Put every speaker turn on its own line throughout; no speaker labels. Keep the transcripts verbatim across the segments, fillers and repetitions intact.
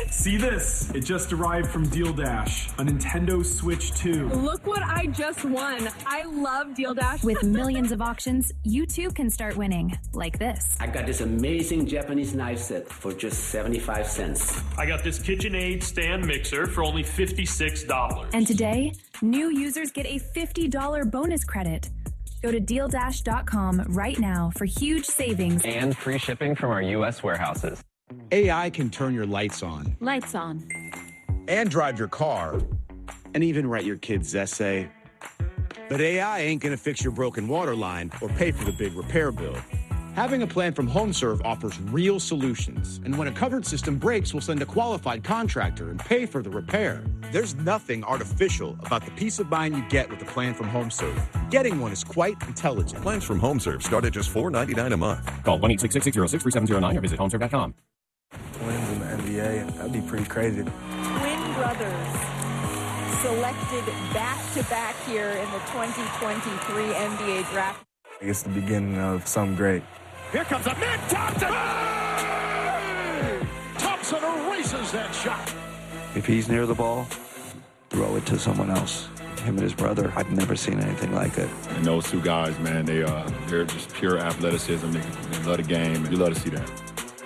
See this? It just arrived from Deal Dash, a Nintendo Switch two.
Look what I just won. I love Deal Dash.
With millions of auctions, you too can start winning, like this.
I got this amazing Japanese knife set for just seventy-five cents.
I got this KitchenAid stand mixer for only fifty-six dollars.
And today, new users get a fifty dollars bonus credit. Go to deal dash dot com right now for huge savings
and free shipping from our U S warehouses.
A I can turn your lights on.
Lights on.
And drive your car. And even write your kid's essay. But A I ain't gonna fix your broken water line or pay for the big repair bill. Having a plan from HomeServe offers real solutions. And when a covered system breaks, we'll send a qualified contractor and pay for the repair. There's nothing artificial about the peace of mind you get with a plan from HomeServe. Getting one is quite intelligent.
Plans from HomeServe start at just four ninety-nine a month.
Call one eight six six, six zero six, three seven zero nine or visit homeserve dot com.
Twins in the N B A, that'd be pretty crazy.
Twin brothers selected back-to-back here in the twenty twenty-three N B A draft.
It's the beginning of something great.
Here comes a man, Thompson! Hey! Thompson erases that shot.
If he's near the ball, throw it to someone else. Him and his brother, I've never seen anything like it.
And those two guys, man, they uh, they're just pure athleticism. They, they love the game, and you love to see that.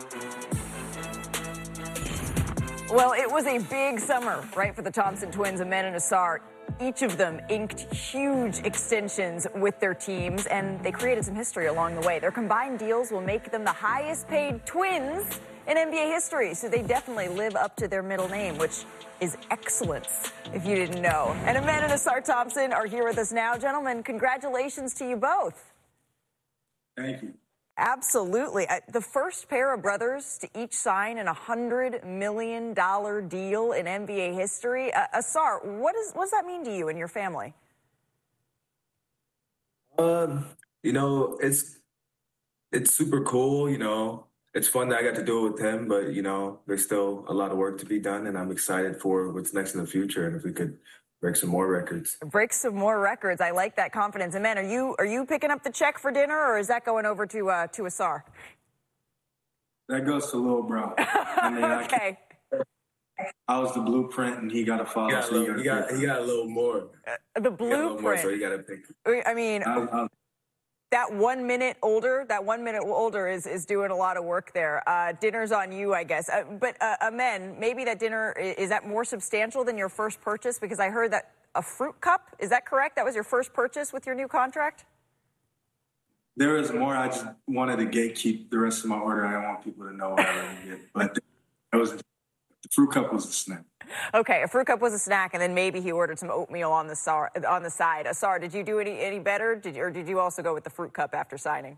Well, it was a big summer, right, for the Thompson twins, Amen and Ausar. Each of them inked huge extensions with their teams, and they created some history along the way. Their combined deals will make them the highest-paid twins in N B A history, so they definitely live up to their middle name, which is excellence, if you didn't know. And Amen and Ausar Thompson are here with us now. Gentlemen, congratulations to you both.
Thank you.
Absolutely. Uh, the first pair of brothers to each sign an one hundred million dollars deal in N B A history. Uh, Ausar, what, is, what does that mean to you and your family?
Um, you know, it's it's super cool, you know. It's fun that I got to do it with him, but, you know, there's still a lot of work to be done, and I'm excited for what's next in the future, and if we could break some more records.
Break some more records. I like that confidence. And, man, are you are you picking up the check for dinner, or is that going over to uh, to Ausar?
That goes to Lil Bro. I mean,
okay.
I, I was the blueprint, and he got to follow. He got, so little, he, got, he got a little more.
Uh, the blueprint.
More, so he got to pick.
I mean, I, I, that one minute older, that one minute older is, is doing a lot of work there. Uh, dinner's on you, I guess. Uh, but, uh, Amen, maybe that dinner, is that more substantial than your first purchase? Because I heard that a fruit cup, is that correct? That was your first purchase with your new contract?
There is more. I just wanted to gatekeep the rest of my order. I don't want people to know what I really get. But it was, the fruit cup was a snack.
Okay, a fruit cup was a snack, and then maybe he ordered some oatmeal on the sar- on the side. Ausar, did you do any any better, did you, or did you also go with the fruit cup after signing?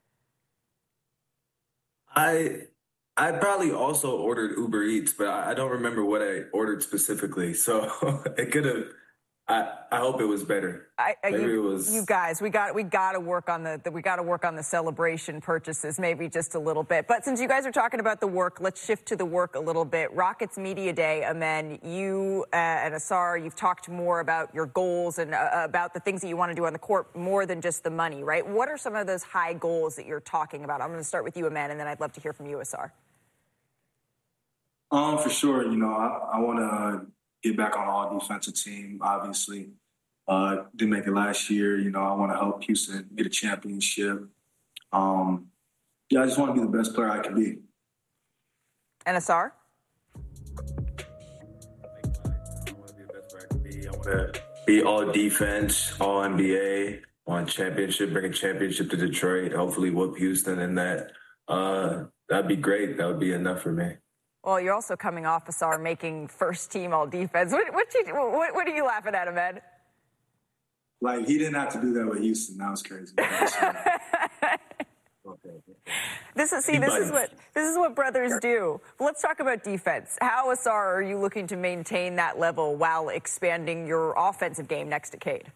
I I probably also ordered Uber Eats, but I, I don't remember what I ordered specifically. So it could have. I, I hope it was better.
I, I,
Maybe
you,
it was.
You guys, we got we got to work on the, the we got to work on the celebration purchases, maybe just a little bit. But since you guys are talking about the work, let's shift to the work a little bit. Rockets Media Day, Amen. You uh, and Ausar, you've talked more about your goals and uh, about the things that you want to do on the court, more than just the money, right? What are some of those high goals that you're talking about? I'm going to start with you, Amen, and then I'd love to hear from you, Ausar.
Um, for sure. You know, I, I want to get back on all defensive team, obviously. Uh, didn't make it last year. You know, I want to help Houston get a championship. Um, yeah, I just want to be the best player I can be.
And Ausar?
I want to be the best player I can be. I want to be all defense, all N B A, want championship, bring a championship to Detroit, hopefully whoop Houston, and that, uh, that'd be great. That would be enough for me.
Well, you're also coming off, Ausar, making first team all defense. What, what, you, what, what are you laughing at, Ahmed?
Like, he didn't have to do that with Houston. That was crazy.
This is see. This is what this is what brothers do. Let's talk about defense. How, Ausar, are you looking to maintain that level while expanding your offensive game next to Cade?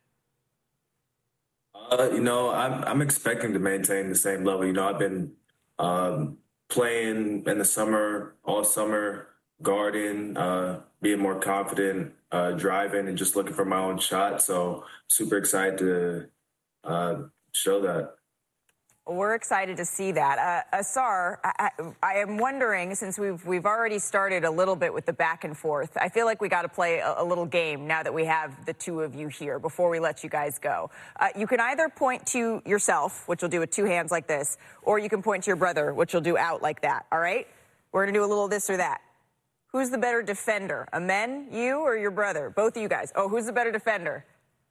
Uh, you know, I'm I'm expecting to maintain the same level. You know, I've been um, playing in the summer, all summer, guarding, uh, being more confident, uh, driving, and just looking for my own shot. So super excited to uh, show that.
We're excited to see that. Uh, Ausar, I, I am wondering, since we've we've already started a little bit with the back and forth, I feel like we got to play a, a little game now that we have the two of you here before we let you guys go. Uh, you can either point to yourself, which you'll do with two hands like this, or you can point to your brother, which you'll do out like that, all right? We're going to do a little this or that. Who's the better defender? Amen, you or your brother? Both of you guys. Oh, who's the better defender?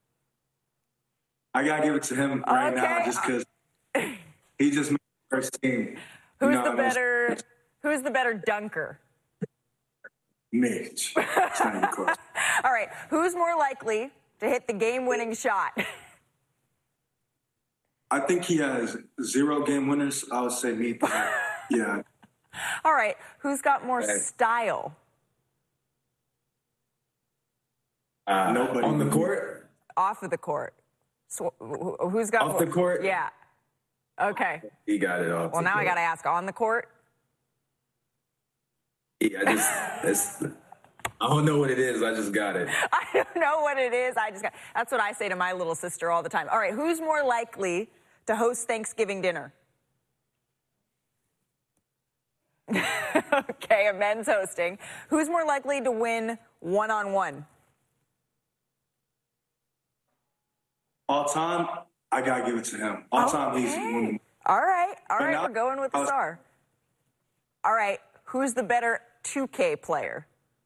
I got to give it to him right
okay.
now just because he just made the first team.
Who's
you know,
the better Who's the better dunker?
Mitch.
All right. Who's more likely to hit the game-winning shot?
I think he has zero game winners. I would say me. Yeah.
All right. Who's got more hey. style?
Uh, Nobody.
On the court?
Off of the court. So, who's got
off
more?
the court?
Yeah. Okay.
He got it off.
Well, now
court.
I got to ask, on the court?
Yeah, I just, it's, I don't know what it is. I just got it.
I don't know what it is. I just got, that's what I say to my little sister all the time. All right, who's more likely to host Thanksgiving dinner? Okay, a men's hosting. Who's more likely to win one-on-one?
All time, I got to give it to him. All okay. time, he's winning.
All right, all right, now, we're going with the was, star. All right, who's the better two K player?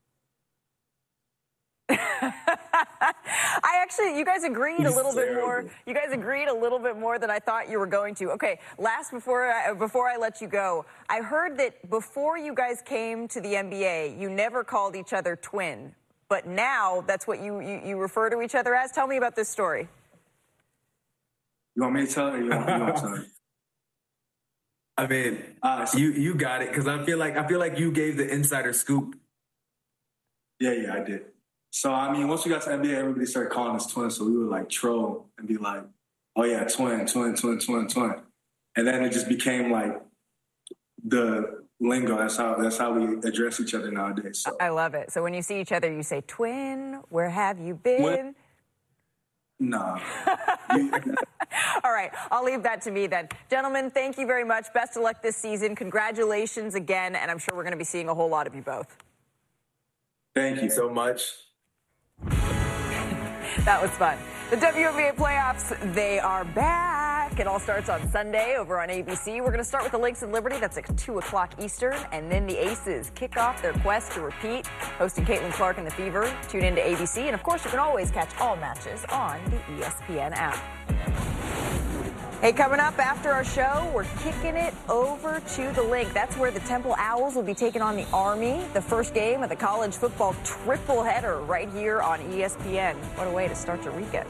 I actually, you guys agreed He's a little terrible. bit more. You guys agreed a little bit more than I thought you were going to. Okay, last before I, before I let you go, I heard that before you guys came to the N B A, you never called each other twin, but now that's what you you, you refer to each other as. Tell me about this story.
You want me to tell it? Or you want, you want to tell it?
I mean, uh, so, you you got it because I feel like I feel like you gave the insider scoop.
Yeah, yeah, I did. So, I mean, once we got to N B A, everybody started calling us twins. So we would, like, troll and be like, oh, yeah, twin, twin, twin, twin, twin. And then it just became, like, the lingo. That's how that's how we address each other nowadays. So.
I love it. So when you see each other, you say, twin, where have you been?
When? No.
All right. I'll leave that to me then. Gentlemen, thank you very much. Best of luck this season. Congratulations again. And I'm sure we're going to be seeing a whole lot of you both.
Thank you so much.
That was fun. The W N B A playoffs, they are back. It all starts on Sunday over on A B C. We're going to start with the Lakes and Liberty. That's at two o'clock Eastern. And then the Aces kick off their quest to repeat, hosting Caitlin Clark and the Fever. Tune in to A B C. And, of course, you can always catch all matches on the E S P N app. Hey, coming up after our show, we're kicking it over to the link. That's where the Temple Owls will be taking on the Army. The first game of the college football triple header right here on E S P N. What a way to start your weekend.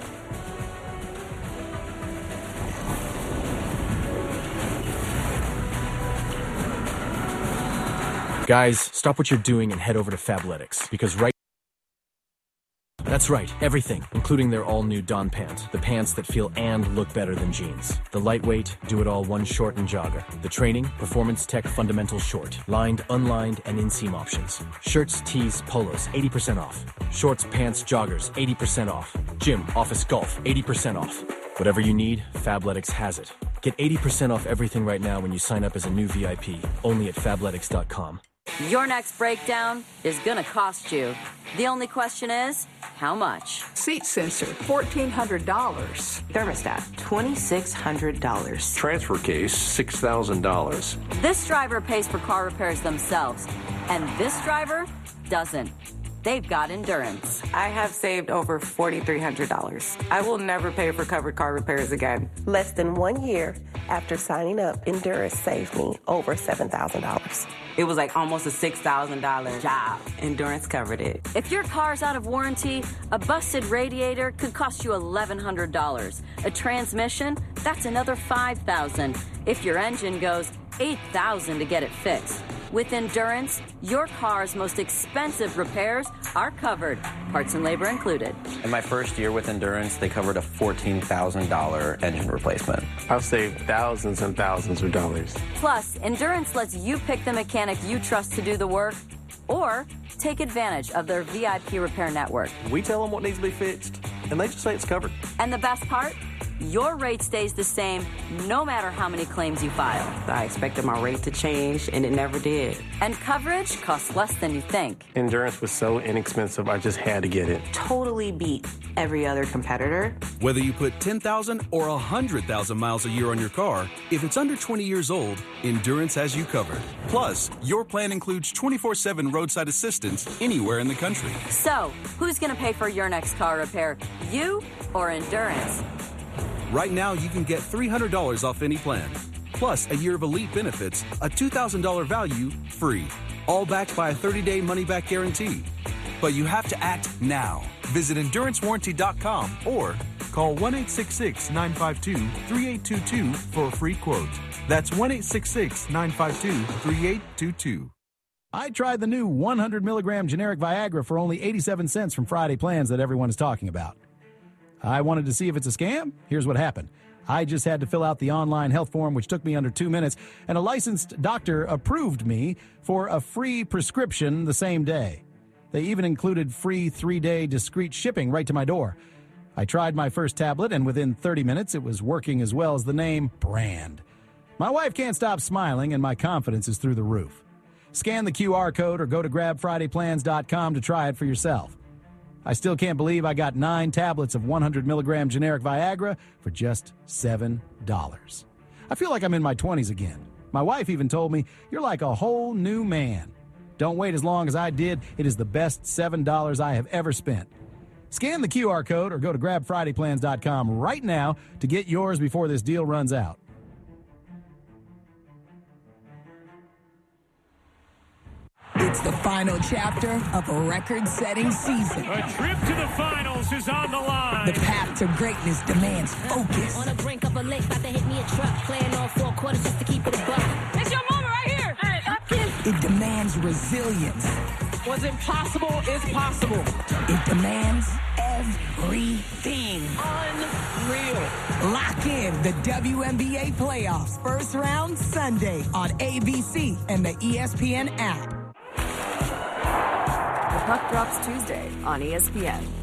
Guys, stop what you're doing and head over to Fabletics, because right That's right, everything, including their all-new Dawn pant. The pants that feel and look better than jeans. The lightweight, do-it-all one short and jogger. The training, performance tech fundamental short. Lined, unlined, and inseam options. Shirts, tees, polos, eighty percent off. Shorts, pants, joggers, eighty percent off. Gym, office, golf, eighty percent off. Whatever you need, Fabletics has it. Get eighty percent off everything right now when you sign up as a new V I P. Only at Fabletics dot com.
Your next breakdown is going to cost you. The only question is, how much?
Seat sensor, fourteen hundred dollars.
Thermostat, twenty-six hundred dollars.
Transfer case, six thousand dollars.
This driver pays for car repairs themselves, and this driver doesn't. They've got Endurance.
I have saved over four thousand three hundred dollars. I will never pay for covered car repairs again.
Less than one year after signing up, Endurance saved me over seven thousand dollars.
It was like almost a six thousand dollars job. Endurance covered it.
If your car's out of warranty, a busted radiator could cost you eleven hundred dollars. A transmission, that's another five thousand dollars. If your engine goes, eight thousand dollars to get it fixed. With Endurance, your car's most expensive repairs are covered, parts and labor included.
In my first year with Endurance, they covered a fourteen thousand dollars engine replacement.
I've saved thousands and thousands of dollars.
Plus, Endurance lets you pick the mechanic you trust to do the work, or take advantage of their V I P repair network.
We tell them what needs to be fixed, and they just say it's covered.
And the best part? your rate stays the same no matter how many claims you file.
I expected my rate to change, and it never did.
And coverage costs less than you think.
Endurance was so inexpensive, I just had to get it.
Totally beat every other competitor.
Whether you put ten thousand or one hundred thousand miles a year on your car, if it's under twenty years old, Endurance has you covered. Plus, your plan includes twenty-four seven roadside assistance anywhere in the country.
So, who's going to pay for your next car repair? You or Endurance?
Right now, you can get three hundred dollars off any plan. Plus, a year of elite benefits, a two thousand dollars value, free. All backed by a thirty-day money-back guarantee. But you have to act now. Visit endurance warranty dot com or call one eight six six, nine five two, three eight two two for a free quote. That's one eight six six, nine five two, three eight two two.
I tried the new one hundred milligram generic Viagra for only eighty-seven cents from Friday Plans that everyone is talking about. I wanted to see if it's a scam. Here's what happened. I just had to fill out the online health form, which took me under two minutes, and a licensed doctor approved me for a free prescription the same day. They even included free three-day discreet shipping right to my door. I tried my first tablet, and within thirty minutes, it was working as well as the name brand. My wife can't stop smiling, and my confidence is through the roof. Scan the Q R code or go to grab friday plans dot com to try it for yourself. I still can't believe I got nine tablets of one hundred milligram generic Viagra for just seven dollars. I feel like I'm in my twenties again. My wife even told me, "You're like a whole new man." Don't wait as long as I did. It is the best seven dollars I have ever spent. Scan the Q R code or go to grab friday plans dot com right now to get yours before this deal runs out.
It's the final chapter of a record-setting season.
A trip to the finals is on the line.
The path to greatness demands focus.
On the brink of a lake, about to hit me a truck. Playing all four quarters just to keep it a buck. It's your moment right here. Hey,
it demands resilience.
What's impossible is possible.
It demands everything.
Unreal.
Lock in the W N B A playoffs first round Sunday on A B C and the E S P N app.
The puck drops Tuesday on E S P N.